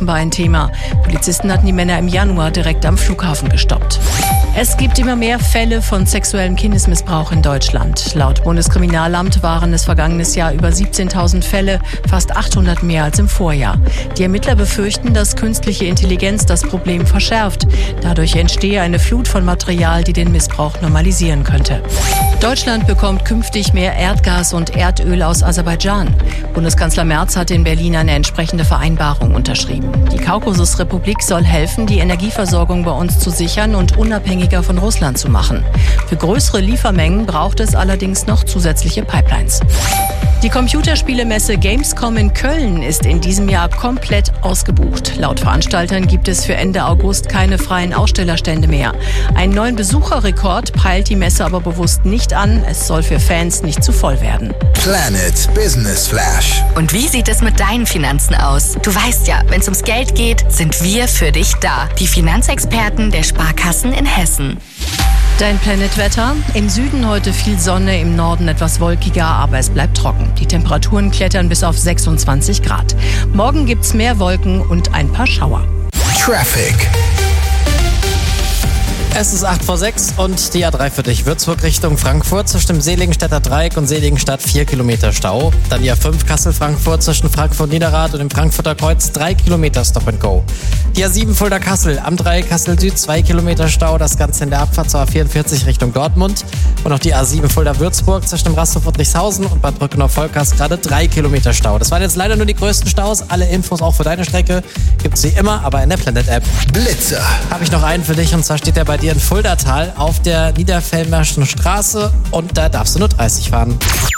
offenbar ein Thema. Polizisten hatten die Männer im Januar direkt am Flughafen gestoppt. Es gibt immer mehr Fälle von sexuellem Kindesmissbrauch in Deutschland. Laut Bundeskriminalamt waren es vergangenes Jahr über 17.000 Fälle, fast 800 mehr als im Vorjahr. Die Ermittler befürchten, dass künstliche Intelligenz das Problem verschärft. Dadurch entstehe eine Flut von Material, die den Missbrauch normalisieren könnte. Deutschland bekommt künftig mehr Erdgas und Erdöl aus Aserbaidschan. Bundeskanzler Merz hat in Berlin eine entsprechende Vereinbarung unterschrieben. Die Kaukasusrepublik soll helfen, die Energieversorgung bei uns zu sichern und unabhängiger von Russland zu machen. Für größere Liefermengen braucht es allerdings noch zusätzliche Pipelines. Die Computerspielemesse Gamescom in Köln ist in diesem Jahr komplett ausgebucht. Laut Veranstaltern gibt es für Ende August keine freien Ausstellerstände mehr. Einen neuen Besucherrekord peilt die Messe aber bewusst nicht an. Es soll für Fans nicht zu voll werden. Planet Business Flash. Und wie sieht es mit deinen Finanzen aus? Du weißt ja, wenn es ums Geld geht, sind wir für dich da. Die Finanzexperten der Sparkassen in Hessen. Dein Planetwetter. Im Süden heute viel Sonne, im Norden etwas wolkiger, aber es bleibt trocken. Die Temperaturen klettern bis auf 26 Grad. Morgen gibt's mehr Wolken und ein paar Schauer. Traffic. Es ist 8:06 und die A3 für dich. Würzburg Richtung Frankfurt zwischen dem Seligenstädter Dreieck und Seligenstadt 4 Kilometer Stau. Dann die A5 Kassel-Frankfurt zwischen Frankfurt-Niederrad und dem Frankfurter Kreuz 3 Kilometer Stop and Go. Die A7 Fulda-Kassel am Dreieck Kassel-Süd 2 Kilometer Stau. Das Ganze in der Abfahrt zur A44 Richtung Dortmund. Und auch die A7 Fulda-Würzburg zwischen dem Rasthof Friedrichshausen und Bad Brückenau-Volkers gerade 3 Kilometer Stau. Das waren jetzt leider nur die größten Staus. Alle Infos auch für deine Strecke gibt's wie immer, aber in der Planet-App. Blitzer. Habe ich noch einen für dich und zwar steht der bei dir in Fuldatal auf der Niederfellmerschen Straße und da darfst du nur 30 fahren.